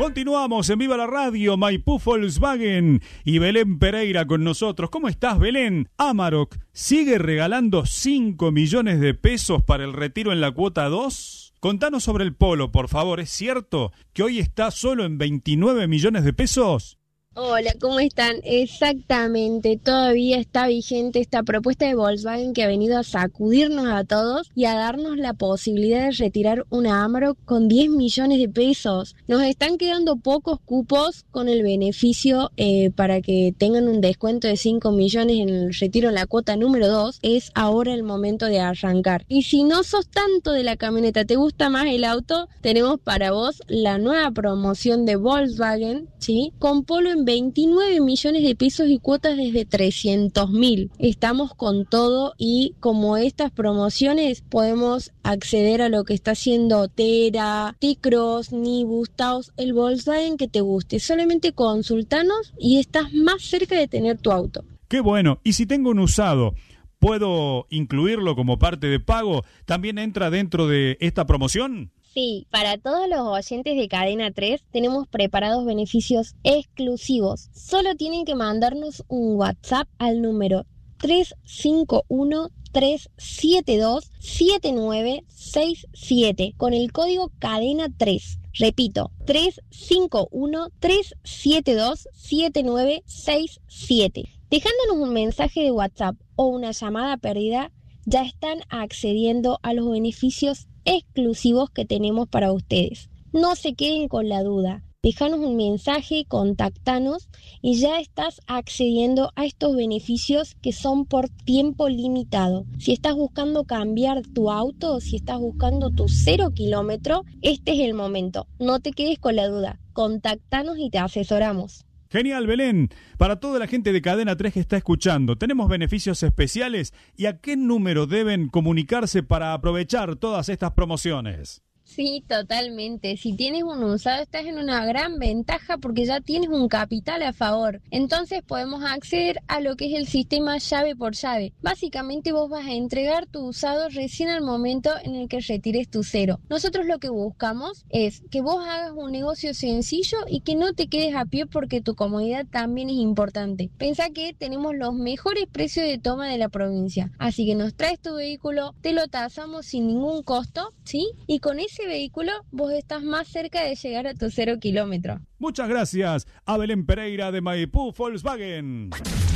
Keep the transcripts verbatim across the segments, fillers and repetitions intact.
Continuamos en Viva la Radio, Maipú Volkswagen y Belén Pereira con nosotros. ¿Cómo estás, Belén? Amarok sigue regalando cinco millones de pesos para el retiro en la cuota dos. Contanos sobre el Polo, por favor. ¿Es cierto que hoy está solo en veintinueve millones de pesos? Hola, ¿cómo están? Exactamente, todavía está vigente esta propuesta de Volkswagen que ha venido a sacudirnos a todos y a darnos la posibilidad de retirar una Amarok con diez millones de pesos. Nos están quedando pocos cupos con el beneficio eh, para que tengan un descuento de cinco millones en el retiro en la cuota número dos. Es ahora el momento de arrancar. Y si no sos tanto de la camioneta, te gusta más el auto, tenemos para vos la nueva promoción de Volkswagen, ¿sí? Con Polo en veintinueve millones de pesos y cuotas desde trescientos mil. Estamos con todo y como estas promociones podemos acceder a lo que está haciendo Tera, T-Cross, Nibus, Taos, el Volkswagen que te guste. Solamente consultanos y estás más cerca de tener tu auto. ¡Qué bueno! Y si tengo un usado, ¿puedo incluirlo como parte de pago? ¿También entra dentro de esta promoción? Sí, para todos los oyentes de Cadena tres tenemos preparados beneficios exclusivos. Solo tienen que mandarnos un WhatsApp al número tres cinco uno, tres siete dos, siete nueve seis siete con el código Cadena tres. Repito, tres cinco uno, tres siete dos, siete nueve seis siete. Dejándonos un mensaje de WhatsApp o una llamada perdida, ya están accediendo a los beneficios exclusivos que tenemos para ustedes. No se queden con la duda. Déjanos un mensaje, contactanos y ya estás accediendo a estos beneficios que son por tiempo limitado. Si estás buscando cambiar tu auto, si estás buscando tu cero kilómetro, este es el momento. No te quedes con la duda. Contactanos y te asesoramos. Genial, Belén. Para toda la gente de Cadena tres que está escuchando, ¿tenemos beneficios especiales? ¿Y a qué número deben comunicarse para aprovechar todas estas promociones? Sí, totalmente. Si tienes un usado estás en una gran ventaja porque ya tienes un capital a favor. Entonces podemos acceder a lo que es el sistema llave por llave. Básicamente vos vas a entregar tu usado recién al momento en el que retires tu cero. Nosotros lo que buscamos es que vos hagas un negocio sencillo y que no te quedes a pie porque tu comodidad también es importante. Pensá que tenemos los mejores precios de toma de la provincia. Así que nos traes tu vehículo, te lo tasamos sin ningún costo, ¿sí? Y con ese vehículo vos estás más cerca de llegar a tu cero kilómetro. Muchas gracias a Belén Pereira de Maipú Volkswagen.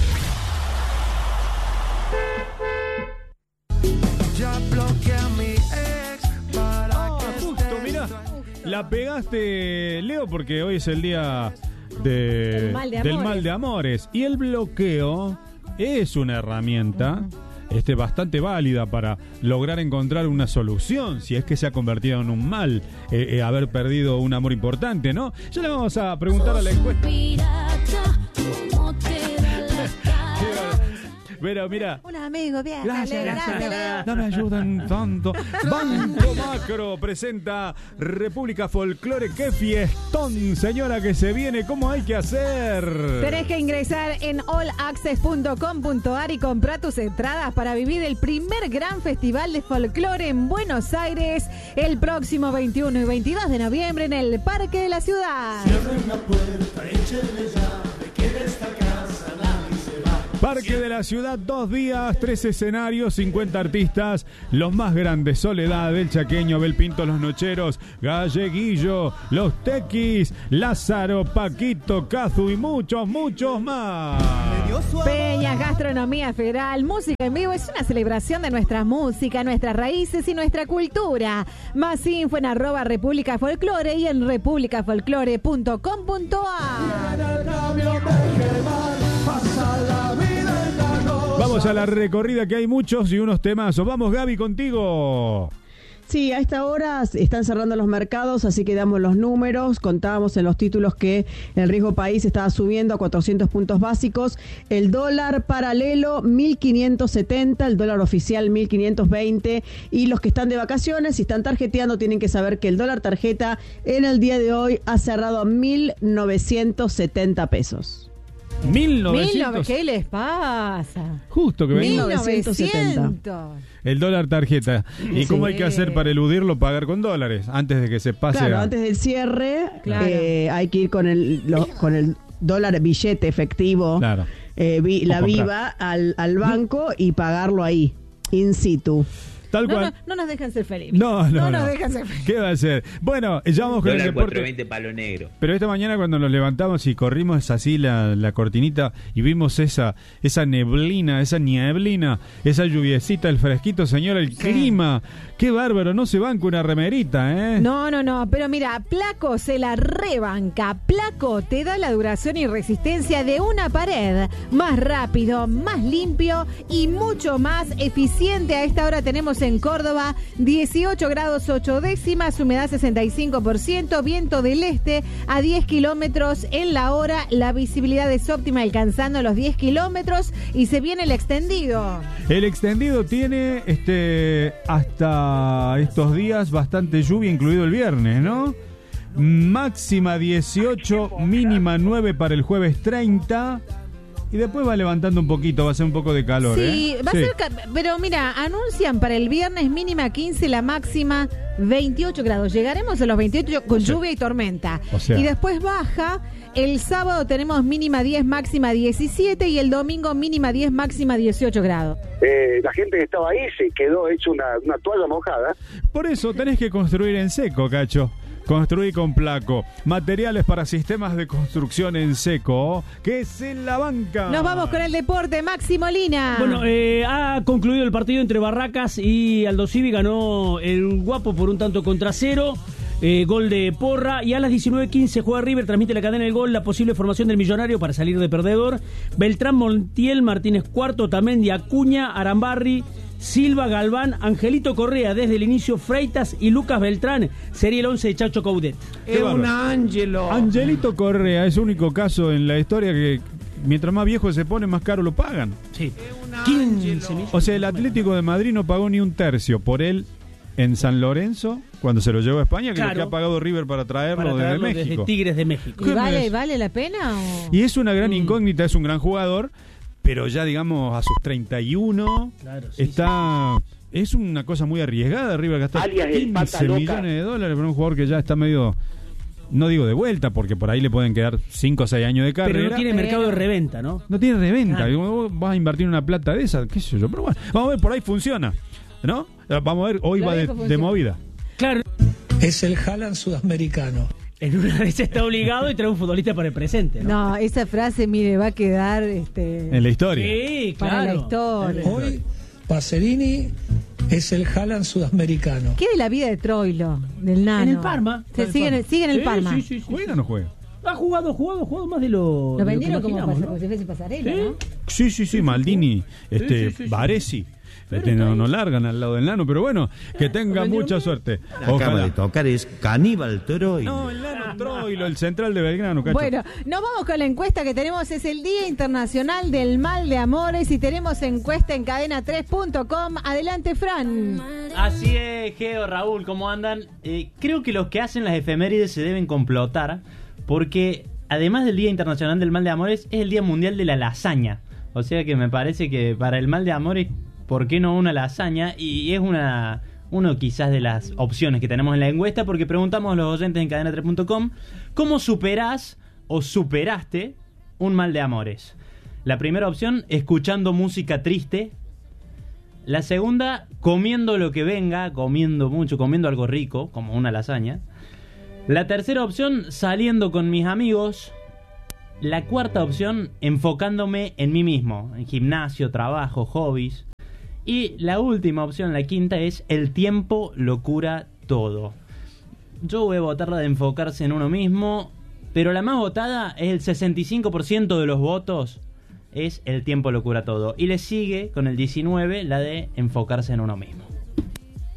Ya bloqueé a mi ex para ah, que justo, mirá, la pegaste, Leo, porque hoy es el día de, del, mal de del mal de amores. Y el bloqueo es una herramienta uh-huh. Este, bastante válida para lograr encontrar una solución si es que se ha convertido en un mal eh, eh, haber perdido un amor importante, ¿no? Ya le vamos a preguntar a la encuesta. Pero mira, un amigo, bien. Gracias, dale, gracias. dale. No me ayudan tanto. Banco Macro presenta República Folclore. ¡Qué fiestón, señora, que se viene! ¿Cómo hay que hacer? Tenés que ingresar en all access punto com punto a r y comprar tus entradas para vivir el primer gran festival de folclore en Buenos Aires el próximo veintiuno y veintidós de noviembre en el Parque de la Ciudad. Cierren la puerta, échenle llave, que de esta casa nadie se va. Parque de la Ciudad, dos días, tres escenarios, cincuenta artistas, los más grandes: Soledad, El Chaqueño, Abel Pinto, Los Nocheros, Galleguillo, Los Tequis, Lázaro, Paquito, Cazu y muchos, muchos más. Peñas, gastronomía federal, música en vivo, es una celebración de nuestra música, nuestras raíces y nuestra cultura. Más info en arroba República Folclore y en república folclore punto com punto a r. Vamos a la recorrida, que hay muchos y unos temazos. Vamos, Gaby, contigo. Sí, a esta hora están cerrando los mercados, así que damos los números. Contábamos en los títulos que el riesgo país estaba subiendo a cuatrocientos puntos básicos. El dólar paralelo mil quinientos setenta, el dólar oficial mil quinientos veinte. Y los que están de vacaciones, si están tarjeteando, tienen que saber que el dólar tarjeta en el día de hoy ha cerrado a mil novecientos setenta pesos. mil Mil nove- novecientos. ¿Qué les pasa? Justo que venía. mil novecientos setenta. El dólar tarjeta. ¿Y Sí. cómo hay que hacer para eludirlo? Pagar con dólares antes de que se pase Claro, a... antes del cierre Claro. eh, hay que ir con el lo- con el dólar billete efectivo, Claro. eh, vi- O la comprar. viva al, al banco y pagarlo ahí, in situ. Tal No, cual. no, no nos dejan ser felices. No, no, No no. nos dejan ser felices. ¿Qué va a hacer? Bueno, ya vamos con el Dólar deporte. cuatrocientos veinte palo negro. Pero esta mañana cuando nos levantamos y corrimos así la, la cortinita y vimos esa esa neblina, esa nieblina, esa lluviecita, el fresquito, señor, el clima. Qué bárbaro, no se banca una remerita, ¿eh? No, no, no, pero mira, Placo se la rebanca. Placo te da la duración y resistencia de una pared. Más rápido, más limpio y mucho más eficiente. A esta hora tenemos en Córdoba dieciocho grados ocho décimas, humedad sesenta y cinco por ciento, viento del este a diez kilómetros en la hora. La visibilidad es óptima, alcanzando los diez kilómetros, y se viene el extendido. El extendido tiene este hasta estos días bastante lluvia, incluido el viernes, ¿no? Máxima dieciocho, mínima nueve para el jueves treinta. Y después va levantando un poquito, va a ser un poco de calor, Sí, ¿eh? va a ser, ca- pero mira, anuncian para el viernes mínima quince, la máxima veintiocho grados. Llegaremos a los veintiocho con O sea, lluvia y tormenta. o sea. Y después baja. El sábado tenemos mínima diez, máxima diecisiete, y el domingo mínima diez, máxima dieciocho grados. Eh, la gente que estaba ahí se quedó hecho una, una toalla mojada. Por eso tenés que construir en seco, Cacho. Construir con Placo. Materiales para sistemas de construcción en seco, que es en la banca. Nos vamos con el deporte, Maxi Molina. Bueno, eh, ha concluido el partido entre Barracas y Aldo Civi. Ganó el Guapo por un tanto contra cero. Eh, gol de Porra. Y a las diecinueve quince juega River. Transmite la cadena El Gol. La posible formación del Millonario para salir de perdedor: Beltrán, Montiel, Martínez Cuarto, Tamendi, Acuña, Arambarri, Silva, Galván, Angelito Correa desde el inicio, Freitas y Lucas Beltrán. Sería el once de Chacho Coudet. Es un Ángelo. Angelito Correa es el único caso en la historia que mientras más viejo se pone, más caro lo pagan. Sí. quince millones. O sea, el Atlético de Madrid no pagó ni un tercio por él en San Lorenzo cuando se lo llevó a España, que Claro. es lo que ha pagado River para traerlo, Para traerlo desde desde México. Tigres de México. ¿Y ¿Qué vale, mes? vale la pena? O? Y es una gran Mm. incógnita, es un gran jugador, pero ya digamos a sus treinta y uno Claro, sí, está... Es una cosa muy arriesgada, River gastar Alias el pata quince loca. millones de dólares por un jugador que ya está medio... No digo de vuelta, porque por ahí le pueden quedar cinco o seis años de carrera. Pero no tiene mercado de reventa, ¿no? No tiene reventa. Claro. Digo, vos vas a invertir una plata de esa, qué sé yo. Pero bueno, vamos a ver, por ahí funciona, ¿no? Vamos a ver, hoy Lo va de, viejo de funciona. movida. Claro. Es el Haaland sudamericano. En una vez está obligado y trae un futbolista para el presente, ¿no? No, esa frase, mire, va a quedar este, En la historia. Sí, para claro. la historia. Hoy, Pacerini es el Haaland sudamericano. ¿Qué de la vida de Troilo, del nano? En el Parma. Se sigue, en el, sigue en el Sí, Parma. Sí, sí, sí. ¿Juega o no juega? Ha jugado, jugado, jugado más de lo. Lo de vendieron que como, imaginamos, pas- ¿no? como si fuese pasarela, Sí. ¿no? Sí, sí, sí, Maldini, este, sí, sí, sí. Baresi. Pero Este, está no, ahí. no largan al lado del nano, pero bueno, que tenga vendieron mucha bien. suerte. Acaba Ojalá. de tocar es Caníbal Troy. No, el nano Troilo, el central de Belgrano, Cacho. Bueno, nos vamos con la encuesta que tenemos. Es el Día Internacional del Mal de Amores y tenemos encuesta en cadena tres punto com. Adelante, Fran. Así es, Geo, Raúl, ¿cómo andan? Eh, creo que los que hacen las efemérides se deben complotar, porque además del Día Internacional del Mal de Amores, es el Día Mundial de la Lasaña. O sea que me parece que para el mal de amores, ¿por qué no una lasaña? Y es una uno quizás de las opciones que tenemos en la encuesta, porque preguntamos a los oyentes en cadena tres punto com, ¿cómo superás o superaste un mal de amores? La primera opción, escuchando música triste. La segunda, comiendo lo que venga, comiendo mucho, comiendo algo rico, como una lasaña. La tercera opción, saliendo con mis amigos. La cuarta opción, enfocándome en mí mismo, en gimnasio, trabajo, hobbies. Y la última opción, la quinta, es el tiempo lo cura todo. Yo voy a votar la de enfocarse en uno mismo, pero la más votada es el sesenta y cinco por ciento de los votos, es el tiempo lo cura todo. Y le sigue con el diecinueve la de enfocarse en uno mismo.